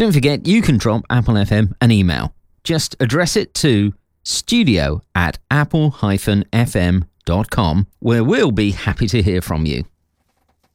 Don't forget, you can drop Apple FM an email. Just address it to studio@apple-fm.com, where we'll be happy to hear from you.